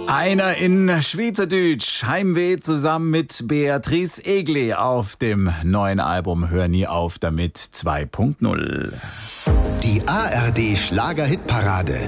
Einer in Schweizerdeutsch, Heimweh zusammen mit Beatrice Egli auf dem neuen Album Hör nie auf damit 2.0. Die ARD Schlager-Hitparade.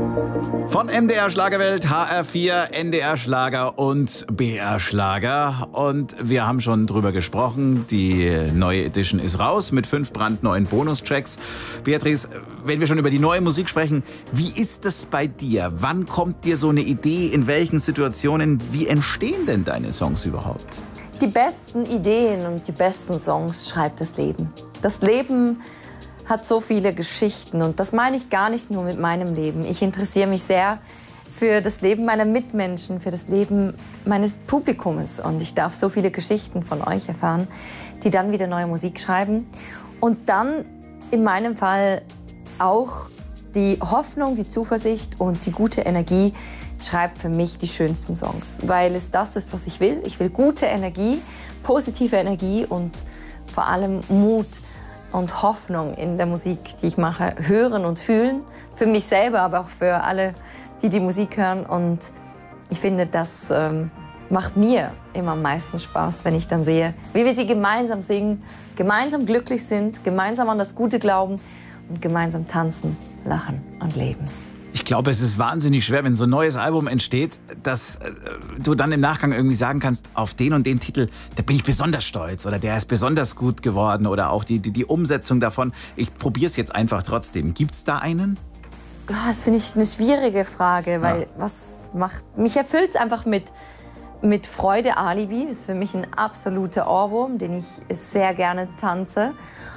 Von MDR Schlagerwelt, HR4, NDR Schlager und BR Schlager. Und wir haben schon drüber gesprochen, die neue Edition ist raus mit 5 brandneuen Bonustracks. Beatrice, wenn wir schon über die neue Musik sprechen, wie ist das bei dir? Wann kommt dir so eine Idee? In welchen Situationen? Wie entstehen denn deine Songs überhaupt? Die besten Ideen und die besten Songs schreibt das Leben. Das Leben hat so viele Geschichten und das meine ich gar nicht nur mit meinem Leben. Ich interessiere mich sehr für das Leben meiner Mitmenschen, für das Leben meines Publikums und ich darf so viele Geschichten von euch erfahren, die dann wieder neue Musik schreiben und dann in meinem Fall auch die Hoffnung, die Zuversicht und die gute Energie schreibt für mich die schönsten Songs, weil es das ist, was ich will. Ich will gute Energie, positive Energie und vor allem Mut und Hoffnung in der Musik, die ich mache, hören und fühlen. Für mich selber, aber auch für alle, die die Musik hören. Und ich finde, das macht mir immer am meisten Spaß, wenn ich dann sehe, wie wir sie gemeinsam singen, gemeinsam glücklich sind, gemeinsam an das Gute glauben und gemeinsam tanzen, lachen und leben. Ich glaube, es ist wahnsinnig schwer, wenn so ein neues Album entsteht, dass du dann im Nachgang irgendwie sagen kannst, auf den und den Titel, da bin ich besonders stolz oder der ist besonders gut geworden oder auch die Umsetzung davon. Ich probiere es jetzt einfach trotzdem. Gibt's da einen? Das finde ich eine schwierige Frage, weil was macht mich erfüllt es einfach mit Freude. Alibi ist für mich ein absoluter Ohrwurm, den ich sehr gerne tanze.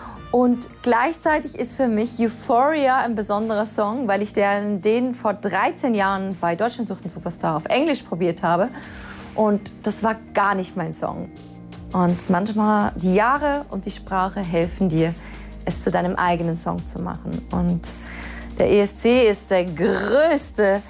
Und gleichzeitig ist für mich Euphoria ein besonderer Song, weil ich den vor 13 Jahren bei Deutschland sucht einen Superstar auf Englisch probiert habe. Und das war gar nicht mein Song. Und manchmal die Jahre und die Sprache helfen dir, es zu deinem eigenen Song zu machen. Und der ESC ist der größte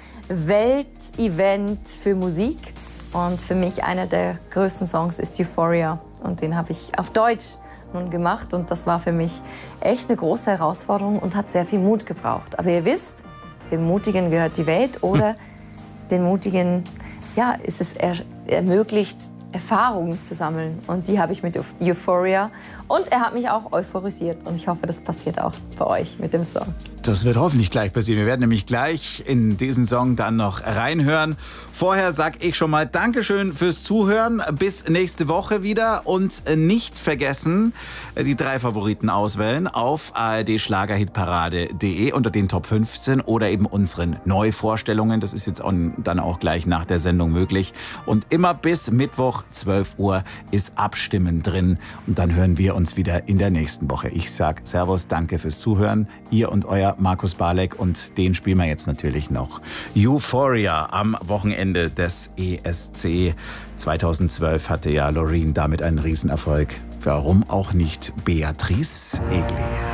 Weltevent für Musik. Und für mich einer der größten Songs ist Euphoria. Und den habe ich auf Deutsch nun gemacht und das war für mich echt eine große Herausforderung und hat sehr viel Mut gebraucht. Aber ihr wisst, dem Mutigen gehört die Welt oder den Mutigen ist es ermöglicht, Erfahrungen zu sammeln und die habe ich mit Euphoria und er hat mich auch euphorisiert und ich hoffe, das passiert auch bei euch mit dem Song. Das wird hoffentlich gleich passieren. Wir werden nämlich gleich in diesen Song dann noch reinhören. Vorher sag ich schon mal Dankeschön fürs Zuhören. Bis nächste Woche wieder und nicht vergessen, die 3 Favoriten auswählen auf ardschlagerhitparade.de unter den Top 15 oder eben unseren Neuvorstellungen. Das ist jetzt dann auch gleich nach der Sendung möglich. Und immer bis Mittwoch 12 Uhr ist Abstimmen drin. Und dann hören wir uns wieder in der nächsten Woche. Ich sag Servus, danke fürs Zuhören. Ihr und euer Markus Barlek und den spielen wir jetzt natürlich noch. Euphoria am Wochenende des ESC 2012 hatte ja Loreen damit einen Riesenerfolg. Warum auch nicht Beatrice Egli?